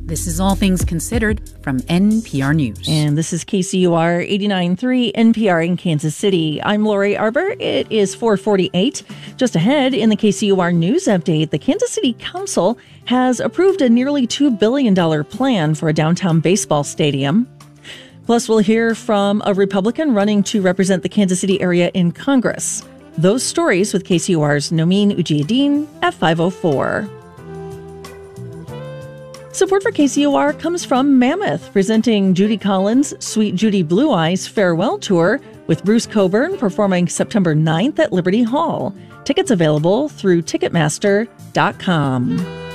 This is All Things Considered from NPR News. And this is KCUR 89.3 NPR in Kansas City. I'm Lori Arbor. It is 4:48. Just ahead in the KCUR News Update, the Kansas City Council has approved a nearly $2 billion plan for a downtown baseball stadium. Plus, we'll hear from a Republican running to represent the Kansas City area in Congress. Those stories with KCUR's Nomin Ujiyediin at 5:04. Support for KCUR comes from Mammoth, presenting Judy Collins' Sweet Judy Blue Eyes Farewell Tour, with Bruce Coburn performing September 9th at Liberty Hall. Tickets available through Ticketmaster.com.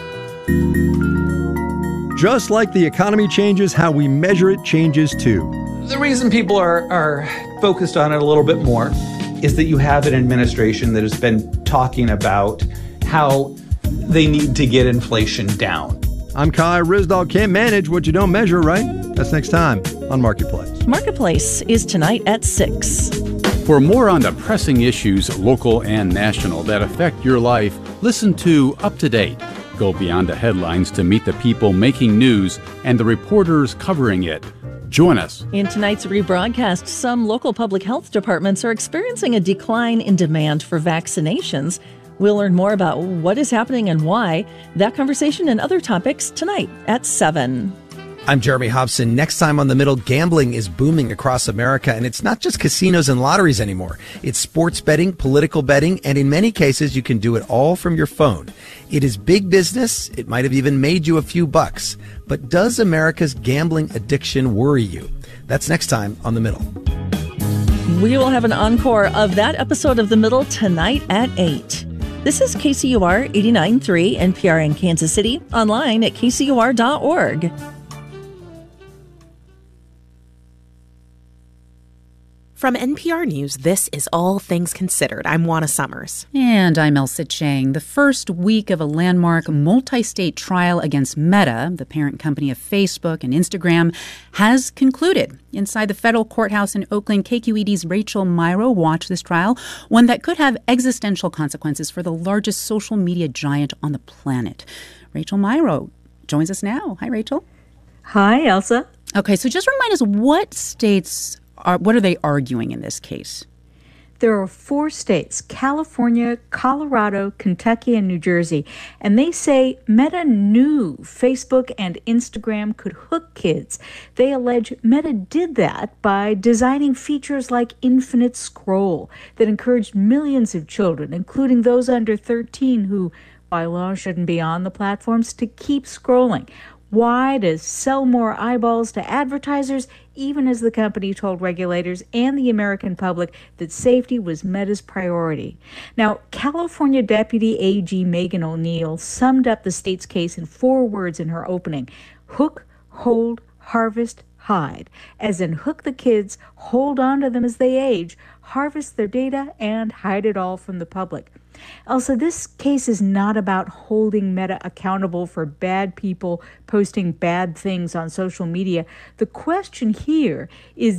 Just like the economy changes, how we measure it changes too. The reason people are focused on it a little bit more is that you have an administration that has been talking about how they need to get inflation down. I'm Kai Ryssdal. Can't manage what you don't measure, right? That's next time on Marketplace. Marketplace is tonight at 6. For more on the pressing issues, local and national, that affect your life, listen to Up to Date. Go beyond the headlines to meet the people making news and the reporters covering it. Join us. In tonight's rebroadcast, some local public health departments are experiencing a decline in demand for vaccinations. We'll learn more about what is happening and why. That conversation and other topics tonight at 7. I'm Jeremy Hobson. Next time on The Middle, gambling is booming across America, and it's not just casinos and lotteries anymore. It's sports betting, political betting, and in many cases, you can do it all from your phone. It is big business. It might have even made you a few bucks. But does America's gambling addiction worry you? That's next time on The Middle. We will have an encore of that episode of The Middle tonight at 8. This is KCUR 89.3 NPR in Kansas City, online at kcur.org. From NPR News, this is All Things Considered. I'm Juana Summers. And I'm Elsa Chang. The first week of a landmark multi-state trial against Meta, the parent company of Facebook and Instagram, has concluded. Inside the federal courthouse in Oakland, KQED's Rachel Myrow watched this trial, one that could have existential consequences for the largest social media giant on the planet. Rachel Myrow joins us now. Hi, Rachel. Hi, Elsa. Okay, so just remind us what are they arguing in this case? There are 4 states, California, Colorado, Kentucky, and New Jersey, and they say Meta knew Facebook and Instagram could hook kids. They allege Meta did that by designing features like infinite scroll that encouraged millions of children, including those under 13 who, by law, shouldn't be on the platforms, to keep scrolling. Why? To sell more eyeballs to advertisers, even as the company told regulators and the American public that safety was Meta's priority. Now, California Deputy AG Megan O'Neill summed up the state's case in 4 words in her opening: hook, hold, harvest, hide. As in, hook the kids, hold on to them as they age, harvest their data, and hide it all from the public. Elsa, this case is not about holding Meta accountable for bad people posting bad things on social media. The question here is